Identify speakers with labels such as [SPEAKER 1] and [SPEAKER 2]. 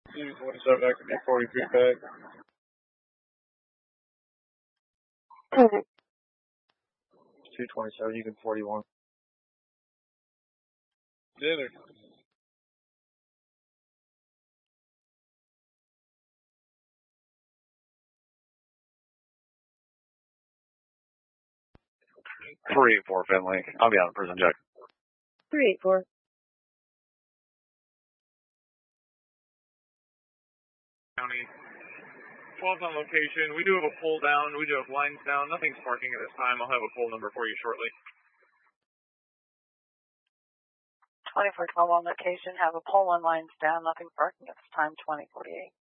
[SPEAKER 1] 227, that could be 43 back. 227, you can 41. Dinner.
[SPEAKER 2] Three four Finley. I'll be on a prison check.
[SPEAKER 3] 384.
[SPEAKER 1] County. 12's on location. We do have a pull down. We do have lines down. Nothing's sparking at this time. I'll have a pull number for you shortly.
[SPEAKER 3] 2412 on location. Have a pull and lines down. Nothing parking at this time. 2048.